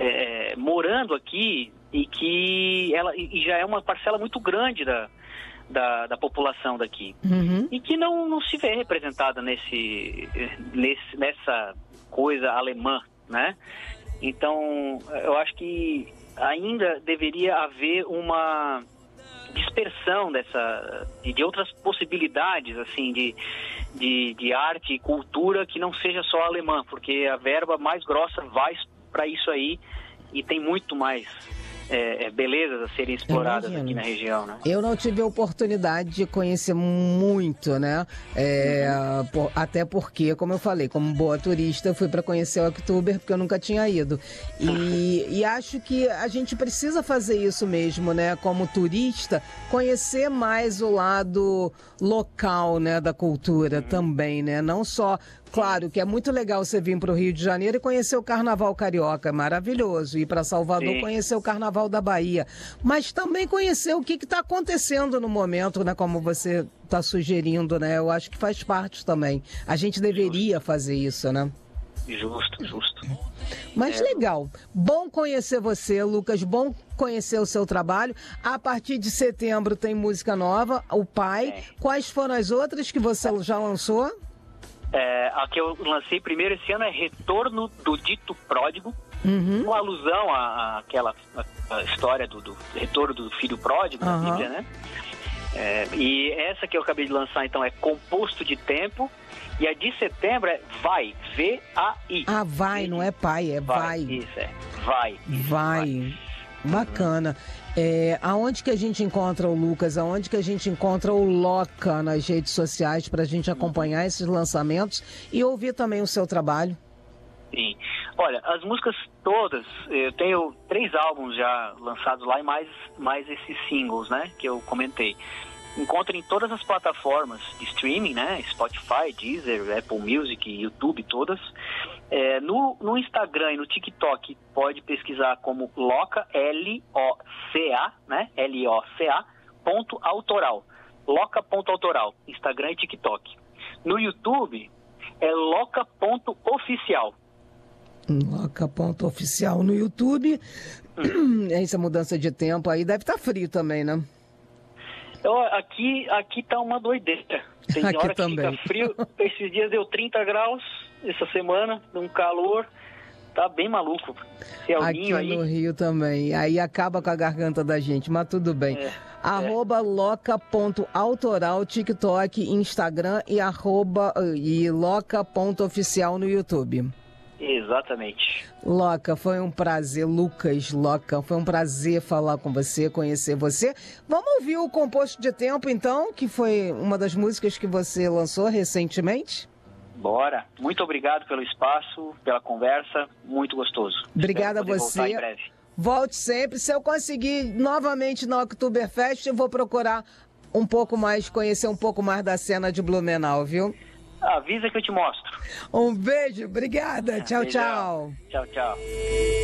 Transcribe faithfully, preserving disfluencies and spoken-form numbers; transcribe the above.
é, morando aqui e que ela e já é uma parcela muito grande da, da, da população daqui. Uhum. E que não, não se vê representada nesse, nesse, nessa coisa alemã, né? Então, eu acho que ainda deveria haver uma dispersão dessa, de, de outras possibilidades, assim, de, de, de arte e cultura que não seja só alemã, porque a verba mais grossa vai para isso aí e tem muito mais é, é, belezas a serem exploradas aqui na região, né? Eu não tive a oportunidade de conhecer muito, né? É, uhum. por, até porque, como eu falei, como boa turista, eu fui para conhecer o Oktober porque eu nunca tinha ido. E, e acho que a gente precisa fazer isso mesmo, né? Como turista, conhecer mais o lado local, né, da cultura uhum. também, né? Não só... Claro que é muito legal você vir para o Rio de Janeiro e conhecer o Carnaval Carioca, é maravilhoso. Ir para Salvador, Sim. conhecer o Carnaval da Bahia. Mas também conhecer o que está acontecendo no momento, né? Como você está sugerindo, né? Eu acho que faz parte também. A gente deveria justo. fazer isso, né? Justo, justo. Mas é. legal. Bom conhecer você, Lucas. Bom conhecer o seu trabalho. A partir de setembro tem música nova, O Pai. É. Quais foram as outras que você já lançou? É, a que eu lancei primeiro esse ano é Retorno do Dito Pródigo, uhum. uma alusão à, àquela à história do, do retorno do filho pródigo uhum. na Bíblia, né? É, e essa que eu acabei de lançar, então, é Composto de Tempo, e a de setembro é Vai, V A I. Ah, vai, não é pai, é vai. vai. Isso, é Vai. Isso, vai. vai. Bacana. É, aonde que a gente encontra o Lucas? Aonde que a gente encontra o Loca nas redes sociais para a gente acompanhar esses lançamentos e ouvir também o seu trabalho? Sim. Olha, as músicas todas, eu tenho três álbuns já lançados lá e mais, mais esses singles, né, que eu comentei. Encontra em todas as plataformas de streaming, né? Spotify, Deezer, Apple Music, YouTube, todas. É, no, no Instagram e no TikTok pode pesquisar como Loca, L O C A, né? L O C A, ponto autoral. Loca.autoral, Instagram e TikTok. No YouTube é Loca.oficial. Loca.oficial no YouTube. Hum. Essa mudança de tempo aí deve estar frio também, né? Eu, aqui, aqui tá uma doideira. Tem aqui hora também. que fica frio. Esses dias deu trinta graus, essa semana, um calor. Tá bem maluco. Aqui aí. no Rio também. Aí acaba com a garganta da gente, mas tudo bem. É, arroba é. loca.autoral, TikTok, Instagram e, arroba, e loca.oficial no YouTube. Exatamente. Loca, foi um prazer, Lucas Loca, foi um prazer falar com você, conhecer você. Vamos ouvir o Composto de Tempo, então, que foi uma das músicas que você lançou recentemente? Bora. Muito obrigado pelo espaço, pela conversa, muito gostoso. Obrigada a você. Voltar em breve. Volte sempre. Se eu conseguir novamente no Oktoberfest, eu vou procurar um pouco mais, conhecer um pouco mais da cena de Blumenau, viu? Avisa que eu te mostro. Um beijo, obrigada. Tchau, Beijão. tchau. Tchau, tchau.